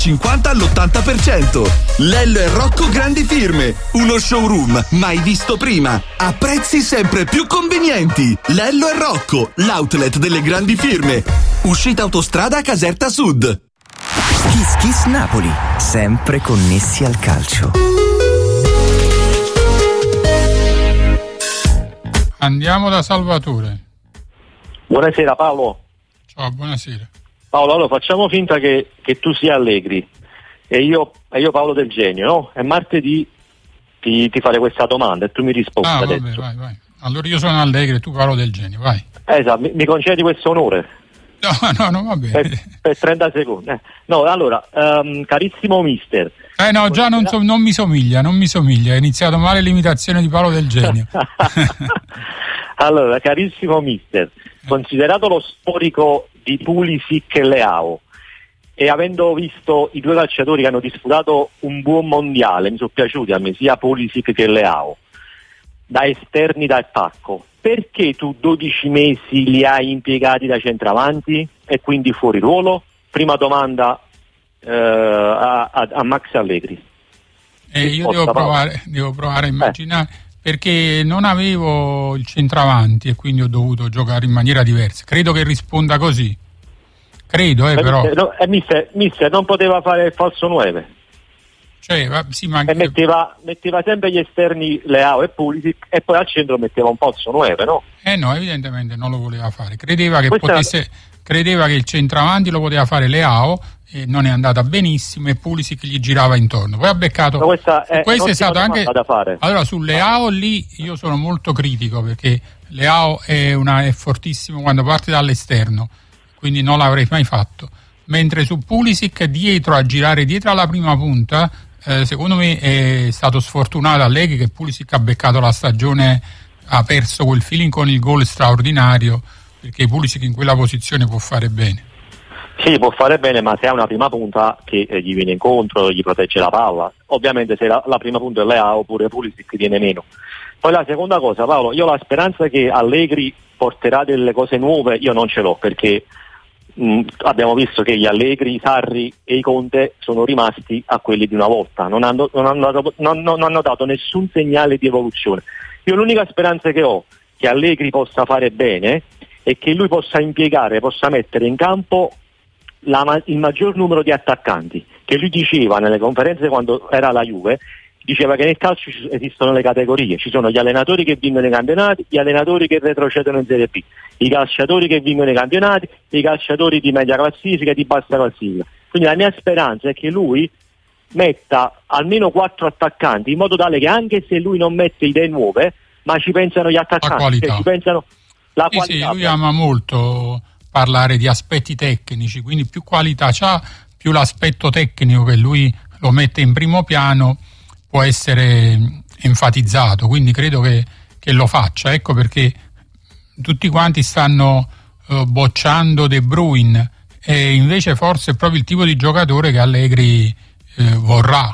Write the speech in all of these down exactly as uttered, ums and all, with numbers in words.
cinquanta all'ottanta per cento. Lello e Rocco Grandi Firme, uno showroom mai visto prima, a prezzi sempre più convenienti. Lello e Rocco, l'outlet delle grandi firme. Uscita autostrada Caserta Sud. Kiss Kiss Napoli, sempre connessi al calcio. Andiamo da Salvatore. Buonasera Paolo. Ciao, buonasera. Paolo, allora facciamo finta che, che tu sia Allegri e io, e io Paolo Del Genio, no? E martedì ti, ti fare questa domanda e tu mi rispondi ah, adesso. Vabbè, vai, vai. Allora io sono Allegri e tu Paolo Del Genio, vai. Esatto, mi, mi concedi questo onore? No, no, no, va bene. Per, per trenta secondi. Eh. No, allora, um, carissimo mister. Eh no, già non, so, non mi somiglia, non mi somiglia, è iniziato male l'imitazione di Paolo Del Genio. Allora, carissimo mister, considerato lo storico di Pulisic e Leao e avendo visto i due calciatori che hanno disputato un buon mondiale, mi sono piaciuti a me sia Pulisic che Leao, da esterni d'attacco, perché tu dodici mesi li hai impiegati da centravanti e quindi fuori ruolo? Prima domanda eh, a, a, a Max Allegri. Eh, io devo provare, devo provare a immaginare, eh. perché non avevo il centravanti e quindi ho dovuto giocare in maniera diversa. Credo che risponda così. Credo, eh, però. Mister, no, eh, mister, mister non poteva fare il falso nove. Cioè, va, sì, ma e metteva, metteva sempre gli esterni Leao e Pulisic e poi al centro metteva un falso nove, no? Eh no, evidentemente non lo voleva fare. Credeva che Questa potesse era... credeva che il centravanti lo poteva fare Leao e non è andata benissimo e Pulisic gli girava intorno. Poi ha beccato. No, questa è, questo è stato anche da fare. Allora su Leao lì io sono molto critico perché Leao è, una, è fortissimo quando parte dall'esterno, quindi non l'avrei mai fatto. Mentre su Pulisic dietro a girare dietro alla prima punta, eh, secondo me è stato sfortunato Allegri che Pulisic ha beccato la stagione, ha perso quel feeling con il gol straordinario, perché Pulisic in quella posizione può fare bene. Sì, può fare bene, ma se ha una prima punta che eh, gli viene incontro, gli protegge la palla, ovviamente se la, la prima punta è Leao oppure Pulisic viene meno. Poi la seconda cosa, Paolo, io ho la speranza che Allegri porterà delle cose nuove, io non ce l'ho perché mh, abbiamo visto che gli Allegri, i Sarri e i Conte sono rimasti a quelli di una volta, non hanno, non hanno, dato, non, non hanno dato nessun segnale di evoluzione. Io l'unica speranza che ho che Allegri possa fare bene è che lui possa impiegare, possa mettere in campo La, il maggior numero di attaccanti, che lui diceva nelle conferenze quando era alla Juve, diceva che nel calcio esistono le categorie, ci sono gli allenatori che vincono i campionati, gli allenatori che retrocedono in Serie B, i calciatori che vincono i campionati, i calciatori di media classifica e di bassa classifica. Quindi la mia speranza è che lui metta almeno quattro attaccanti in modo tale che anche se lui non mette idee nuove, ma ci pensano gli attaccanti, che ci pensano la sì, qualità. Sì, lui ama molto parlare di aspetti tecnici, quindi più qualità c'ha, più l'aspetto tecnico che lui lo mette in primo piano può essere enfatizzato, quindi credo che, che lo faccia. Ecco perché tutti quanti stanno uh, bocciando De Bruyne e invece forse è proprio il tipo di giocatore che Allegri eh, vorrà.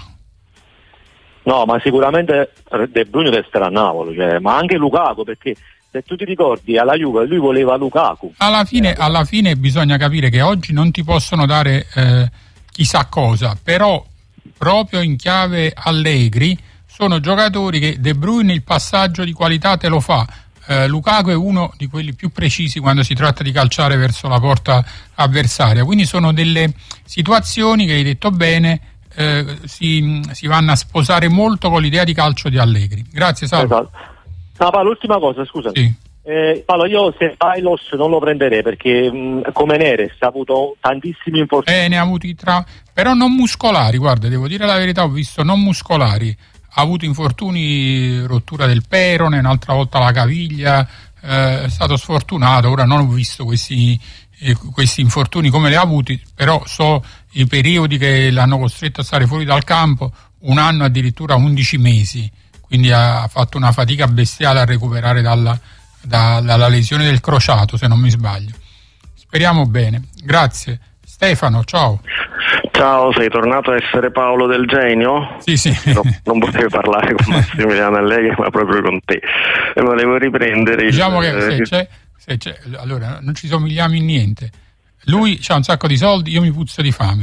No, ma sicuramente De Bruyne resterà a Napoli, cioè, ma anche Lukaku, perché se tu ti ricordi alla Juve lui voleva Lukaku. Alla fine, alla fine bisogna capire che oggi non ti possono dare eh, chissà cosa, però proprio in chiave Allegri sono giocatori che De Bruyne il passaggio di qualità te lo fa. Eh, Lukaku è uno di quelli più precisi quando si tratta di calciare verso la porta avversaria, quindi sono delle situazioni che hai detto bene eh, si, si vanno a sposare molto con l'idea di calcio di Allegri. Grazie Salvo. Esatto. No, Paolo, l'ultima cosa, scusa. Sì. Eh, Paolo, io se Bailos non lo prenderei perché mh, come Neres ha avuto tantissimi infortuni. Eh, ne ha avuti tra, però non muscolari, guarda, devo dire la verità, ho visto non muscolari, ha avuto infortuni, rottura del perone, un'altra volta la caviglia, eh, è stato sfortunato, ora non ho visto questi, eh, questi infortuni come li ha avuti, però so i periodi che l'hanno costretto a stare fuori dal campo, un anno addirittura undici mesi. Quindi ha fatto una fatica bestiale a recuperare dalla, da, dalla lesione del crociato, se non mi sbaglio. Speriamo bene. Grazie. Stefano, ciao. Ciao, sei tornato a essere Paolo Del Genio? Sì, sì. No, non potevo parlare con Massimiliano Allegri, ma proprio con te. E volevo riprendere diciamo il... che se c'è, se c'è, allora non ci somigliamo in niente. Lui ha un sacco di soldi, io mi puzzo di fame.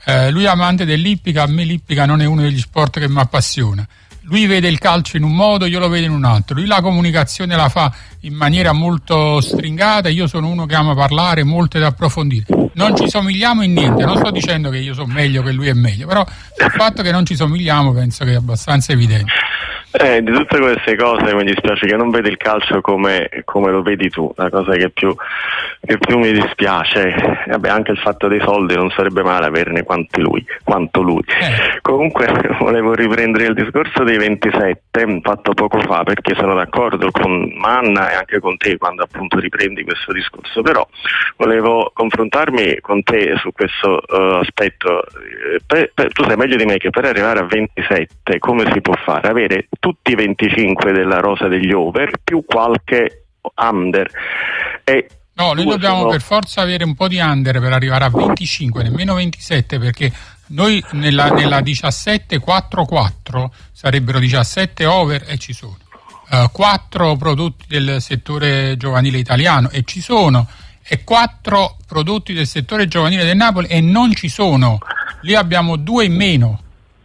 Eh, lui è amante dell'ippica, a me l'ippica non è uno degli sport che mi appassiona. Lui vede il calcio in un modo, io lo vedo in un altro. Lui la comunicazione la fa in maniera molto stringata, io sono uno che ama parlare molto ed approfondire. Non ci somigliamo in niente, non sto dicendo che io sono meglio, che lui è meglio, però il fatto che non ci somigliamo penso che è abbastanza evidente. Eh, di tutte queste cose mi dispiace che non vedi il calcio come, come lo vedi tu, la cosa che più, che più mi dispiace. Vabbè, anche il fatto dei soldi non sarebbe male averne quanti lui, quanto lui. Eh. Comunque volevo riprendere il discorso dei ventisette fatto poco fa, perché sono d'accordo con Manna e anche con te quando appunto riprendi questo discorso, però volevo confrontarmi con te su questo uh, aspetto. Per, per, tu sai meglio di me che per arrivare a ventisette come si può fare? Avere tutti i venticinque della rosa degli over più qualche under. E no, noi dobbiamo sono... per forza avere un po' di under per arrivare a venticinque, nemmeno ventisette, perché noi nella, nella diciassette quattro quattro sarebbero diciassette over e ci sono uh, quattro prodotti del settore giovanile italiano e ci sono, e quattro prodotti del settore giovanile del Napoli e non ci sono. Lì abbiamo due in meno.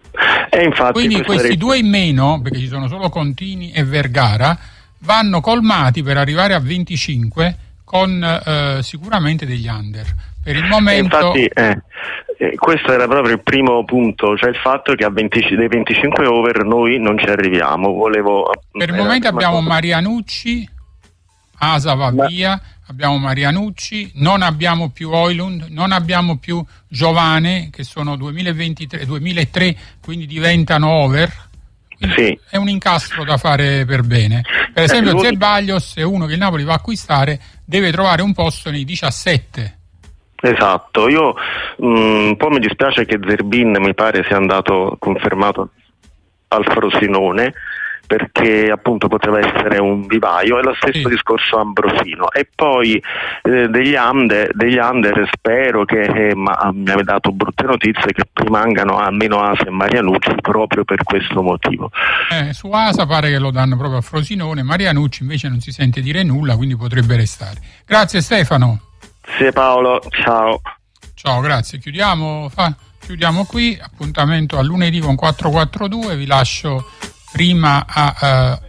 E infatti quindi questi due in meno, perché ci sono solo Contini e Vergara, vanno colmati per arrivare a venticinque con eh, sicuramente degli under. Per il momento e infatti eh, eh, questo era proprio il primo punto, cioè il fatto che a venti, dei venticinque over noi non ci arriviamo. Volevo per il momento abbiamo cosa. Marianucci, Asa va Ma... via, abbiamo Marianucci, non abbiamo più Oilund, non abbiamo più Giovane, che sono duemilaventitré, duemilatré, quindi diventano over. Sì. È un incastro da fare per bene. Per esempio eh, Zeballos è uno che il Napoli va a acquistare, deve trovare un posto nei diciassette. Esatto, io mh, un po' mi dispiace che Zerbin mi pare sia andato confermato al Frosinone, perché appunto poteva essere un vivaio, e lo stesso sì. discorso Ambrosino. E poi eh, degli under, degli under spero che eh, ma, mi avete dato brutte notizie, che rimangano almeno Asa e Marianucci proprio per questo motivo. Eh, su Asa pare che lo danno proprio a Frosinone, Marianucci invece non si sente dire nulla, quindi potrebbe restare. Grazie Stefano. Sì Paolo, ciao. Ciao, grazie. Chiudiamo, fa, chiudiamo qui, appuntamento a lunedì con quattro quattro due, vi lascio prima a, uh,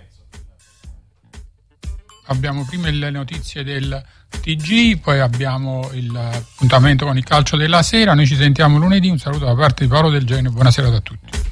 abbiamo prima le notizie del T G, poi abbiamo l'appuntamento con il calcio della sera. Noi ci sentiamo lunedì, un saluto da parte di Paolo Del Genio, buonasera a tutti.